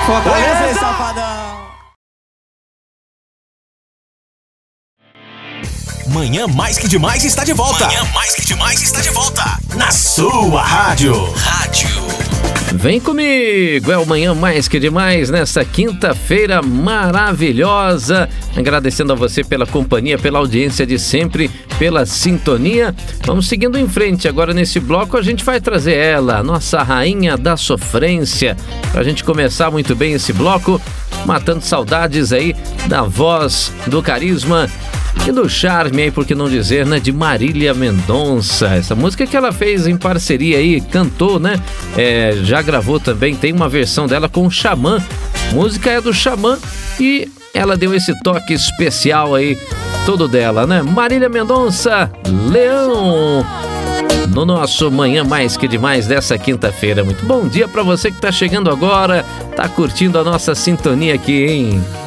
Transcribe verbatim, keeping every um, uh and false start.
Fortaleza aí, safadão. Manhã Mais Que Demais está de volta. Manhã Mais Que Demais está de volta. Na sua rádio. Rádio. Vem comigo, é o Manhã Mais Que Demais nessa quinta-feira maravilhosa. Agradecendo a você pela companhia, pela audiência de sempre, pela sintonia. Vamos seguindo em frente. Agora nesse bloco a gente vai trazer ela, nossa rainha da sofrência, pra gente começar muito bem esse bloco, matando saudades aí da voz, do carisma e do charme aí, por que não dizer, né, de Marília Mendonça. Essa música que ela fez em parceria aí, cantou, né, é, já gravou também, tem uma versão dela com o Xamã. A música é do Xamã e ela deu esse toque especial aí, todo dela, né? Marília Mendonça, Leão, no nosso Manhã Mais Que Demais dessa quinta-feira. Muito bom dia pra você que tá chegando agora, tá curtindo a nossa sintonia aqui, hein?